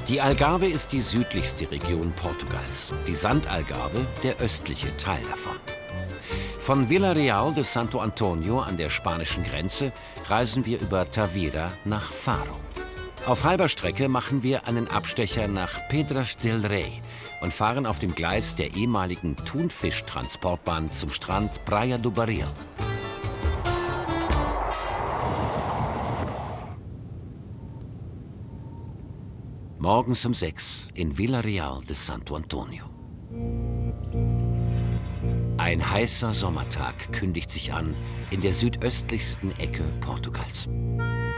Die Algarve ist die südlichste Region Portugals, die Sandalgarve der östliche Teil davon. Von Villarreal de Santo Antonio an der spanischen Grenze reisen wir über Tavira nach Faro. Auf halber Strecke machen wir einen Abstecher nach Pedras del Rey und fahren auf dem Gleis der ehemaligen Thunfischtransportbahn zum Strand Praia do Barril. Morgens um 6 in Villarreal de Santo Antonio. Ein heißer Sommertag kündigt sich an in der südöstlichsten Ecke Portugals.